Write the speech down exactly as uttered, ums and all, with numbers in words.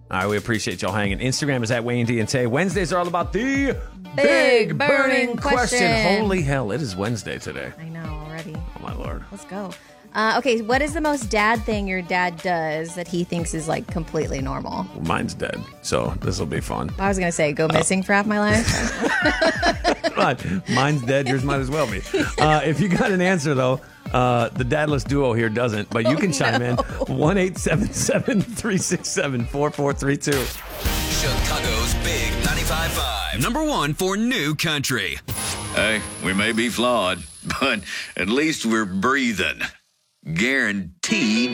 All right, we appreciate y'all hanging. Instagram is at Wayne D and Tay. Wednesdays are all about the Big burning question. Holy hell, it is Wednesday today. I know already. Oh, my Lord. Let's go. Uh, okay, what is the most dad thing your dad does that he thinks is like completely normal? Well, mine's dead, so this will be fun. I was going to say go missing uh, for half my life. Mine's dead. Yours might as well be. Uh, if you got an answer, though, uh, the dadless duo here doesn't, but you can oh, chime no. in. one eight seven seven, three six seven, four four three two. Chicago's Big ninety-five point five. Number one for new country. Hey, we may be flawed, but at least we're breathing. Guaranteed